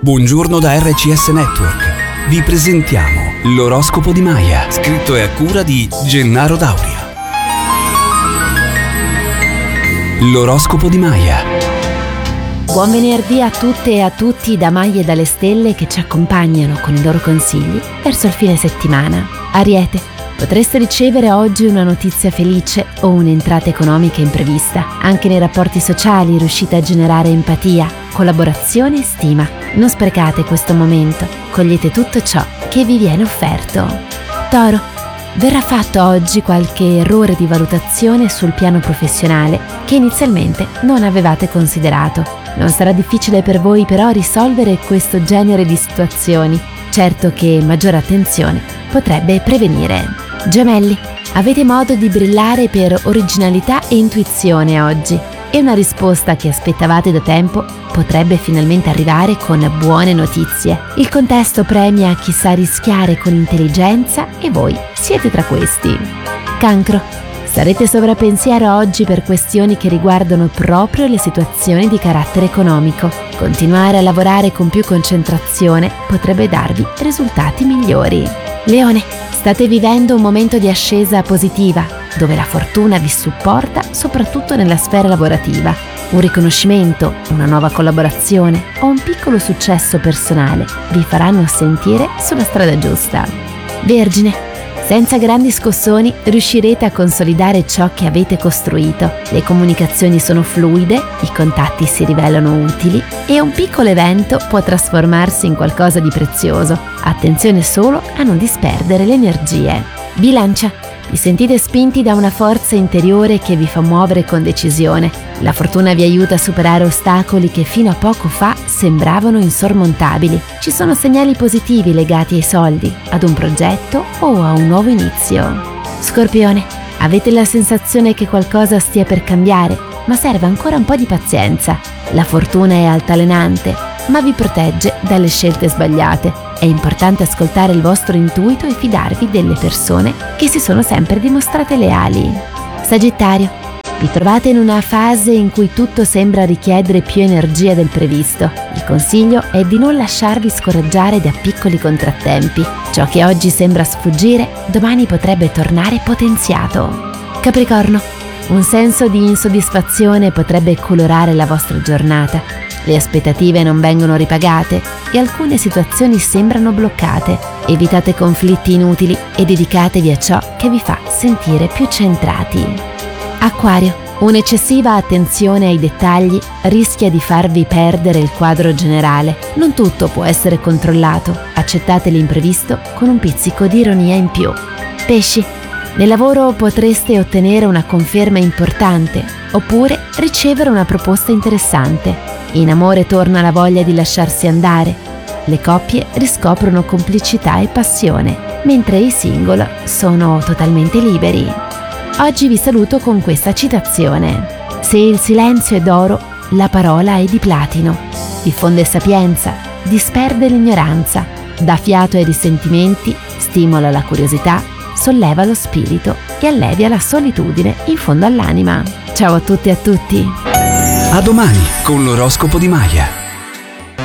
Buongiorno da RCS Network. Vi presentiamo l'oroscopo di Maya, scritto e a cura di Gennaro Dauria. L'oroscopo di Maya. Buon venerdì a tutte e a tutti da Maya e dalle stelle che ci accompagnano con i loro consigli verso il fine settimana. Ariete, potreste ricevere oggi una notizia felice o un'entrata economica imprevista. Anche nei rapporti sociali riuscite a generare empatia, collaborazione e stima. Non sprecate questo momento, cogliete tutto ciò che vi viene offerto. Toro, verrà fatto oggi qualche errore di valutazione sul piano professionale che inizialmente non avevate considerato. Non sarà difficile per voi però risolvere questo genere di situazioni. Certo che maggiore attenzione potrebbe prevenire. Gemelli, avete modo di brillare per originalità e intuizione oggi e una risposta che aspettavate da tempo potrebbe finalmente arrivare con buone notizie. Il contesto premia chi sa rischiare con intelligenza e voi siete tra questi. Cancro, sarete sovrappensiero oggi per questioni che riguardano proprio le situazioni di carattere economico. Continuare a lavorare con più concentrazione potrebbe darvi risultati migliori. Leone, state vivendo un momento di ascesa positiva, dove la fortuna vi supporta soprattutto nella sfera lavorativa. Un riconoscimento, una nuova collaborazione o un piccolo successo personale vi faranno sentire sulla strada giusta. Vergine, senza grandi scossoni riuscirete a consolidare ciò che avete costruito. Le comunicazioni sono fluide, i contatti si rivelano utili e un piccolo evento può trasformarsi in qualcosa di prezioso. Attenzione solo a non disperdere le energie. Bilancia, vi sentite spinti da una forza interiore che vi fa muovere con decisione. La fortuna vi aiuta a superare ostacoli che fino a poco fa sembravano insormontabili. Ci sono segnali positivi legati ai soldi, ad un progetto o a un nuovo inizio. Scorpione, avete la sensazione che qualcosa stia per cambiare, ma serve ancora un po' di pazienza. La fortuna è altalenante, ma vi protegge dalle scelte sbagliate. È importante ascoltare il vostro intuito e fidarvi delle persone che si sono sempre dimostrate leali. Sagittario, vi trovate in una fase in cui tutto sembra richiedere più energia del previsto. Il consiglio è di non lasciarvi scoraggiare da piccoli contrattempi. Ciò che oggi sembra sfuggire, domani potrebbe tornare potenziato. Capricorno, un senso di insoddisfazione potrebbe colorare la vostra giornata. Le aspettative non vengono ripagate e alcune situazioni sembrano bloccate. Evitate conflitti inutili e dedicatevi a ciò che vi fa sentire più centrati. Acquario, un'eccessiva attenzione ai dettagli rischia di farvi perdere il quadro generale. Non tutto può essere controllato. Accettate l'imprevisto con un pizzico di ironia in più. Pesci, nel lavoro potreste ottenere una conferma importante oppure ricevere una proposta interessante. In amore torna la voglia di lasciarsi andare. Le coppie riscoprono complicità e passione, mentre i single sono totalmente liberi. Oggi vi saluto con questa citazione: se il silenzio è d'oro, la parola è di platino. Diffonde sapienza, disperde l'ignoranza, dà fiato ai risentimenti, stimola la curiosità, solleva lo spirito e allevia la solitudine in fondo all'anima. Ciao a tutte e a tutti! A domani con l'oroscopo di Maya.